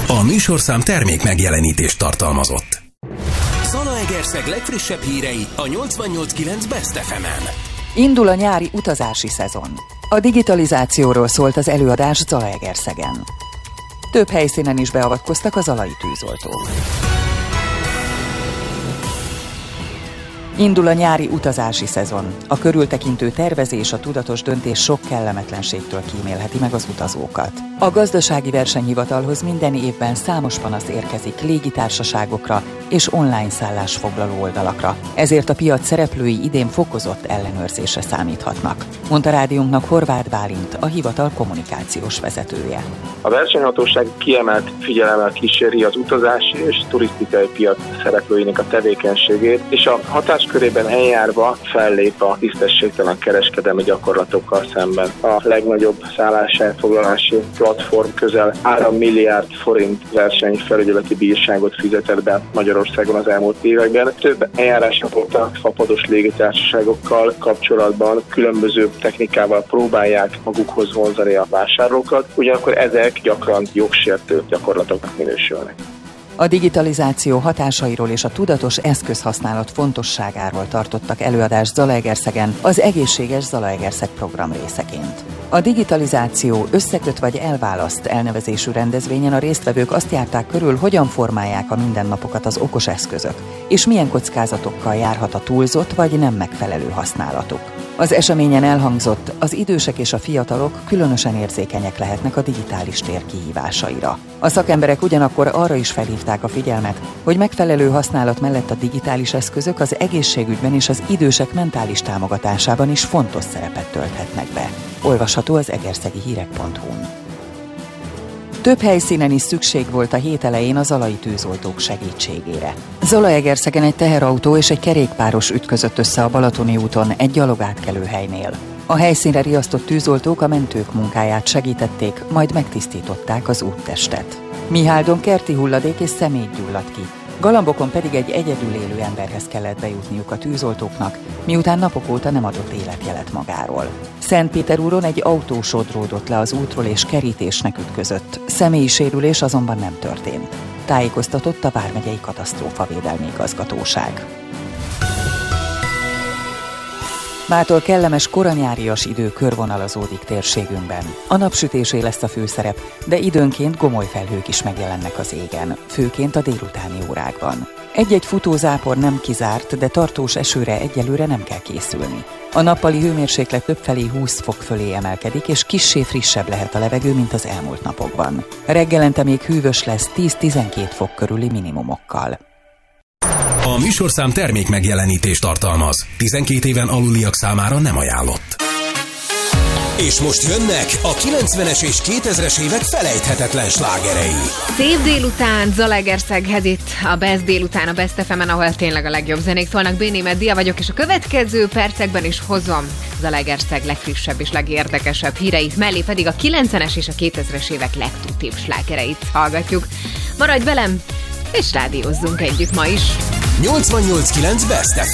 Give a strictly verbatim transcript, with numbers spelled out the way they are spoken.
A műsorszám termék megjelenítést tartalmazott. Zalaegerszeg legfrissebb hírei a nyolcvannyolc kilenc Best ef emen. Indul a nyári utazási szezon. A digitalizációról szólt az előadás Zalaegerszegen. Több helyszínen is beavatkoztak a zalai tűzoltók. Indul a nyári utazási szezon. A körültekintő tervezés, a tudatos döntés sok kellemetlenségtől kímélheti meg az utazókat. A gazdasági versenyhivatalhoz minden évben számos panasz érkezik légitársaságokra és online szállásfoglaló oldalakra. Ezért a piac szereplői idén fokozott ellenőrzésre számíthatnak, mondta rádiónknak Horváth Bálint, a hivatal kommunikációs vezetője. A versenyhatóság kiemelt figyelemmel kíséri az utazási és turisztikai piac szereplőinek a tevékenységét, és a hatáskörében eljárva fellép a tisztességtelen kereskedelmi gyakorlatokkal szemben. A legnagyobb szálláselfoglalási platform közel három milliárd forint versenyfelügyeleti bírságot fizetett be Magyarországon az elmúlt években. Több eljárásra volt a fapados légitársaságokkal kapcsolatban, különböző technikával próbálják magukhoz vonzani a vásárlókat, ugyanakkor ezek gyakran jogsértő gyakorlatoknak minősülnek. A digitalizáció hatásairól és a tudatos eszközhasználat fontosságáról tartottak előadást Zalaegerszegen az Egészséges Zalaegerszeg program részeként. A digitalizáció összeköt vagy elválaszt elnevezésű rendezvényen a résztvevők azt járták körül, hogyan formálják a mindennapokat az okos eszközök, és milyen kockázatokkal járhat a túlzott vagy nem megfelelő használatuk. Az eseményen elhangzott, az idősek és a fiatalok különösen érzékenyek lehetnek a digitális tér kihívásaira. A szakemberek ugyanakkor arra is felhívták a figyelmet, hogy megfelelő használat mellett a digitális eszközök az egészségügyben és az idősek mentális támogatásában is fontos szerepet tölthetnek be. Olvasható az egerszegi hírek pont hu-n. Több helyszínen is szükség volt a hét elején a zalai tűzoltók segítségére. Zalaegerszegen egy teherautó és egy kerékpáros ütközött össze a Balatoni úton egy gyalogátkelőhelynél. A helyszínre riasztott tűzoltók a mentők munkáját segítették, majd megtisztították az úttestet. Miháldon kerti hulladék és szemét gyulladt ki. Galambokon pedig egy egyedül élő emberhez kellett bejutniuk a tűzoltóknak, miután napok óta nem adott életjelet magáról. Szentpéterúron egy autó sodródott le az útról és kerítésnek ütközött, személyi sérülés azonban nem történt. Tájékoztatott a Vármegyei Katasztrófavédelmi Igazgatóság. Mától kellemes koranyárias idő körvonalazódik térségünkben. A napsütésé lesz a főszerep, de időnként gomoly felhők is megjelennek az égen, főként a délutáni órákban. Egy-egy futózápor nem kizárt, de tartós esőre egyelőre nem kell készülni. A nappali hőmérséklet többfelé húsz fok fölé emelkedik, és kissé frissebb lehet a levegő, mint az elmúlt napokban. Reggelente még hűvös lesz tíz-tizenkét fok körüli minimumokkal. A műsorszám termék megjelenítést tartalmaz. tizenkét éven aluliak számára nem ajánlott. És most jönnek a kilencvenes és kétezres évek felejthetetlen slágerei. Szép délután, Zalaegerszeghez itt a Best délután a Best ef emen, ahol tényleg a legjobb zenék szólnak. Bénémet Dia vagyok, és a következő percekben is hozom Zalaegerszeg legfrissebb és legérdekesebb híreit, mellé pedig a kilencvenes és a kétezres évek legtutibb slágereit hallgatjuk. Maradj velem, és rádiózzunk együtt ma is. nyolcvannyolc kilenc Best ef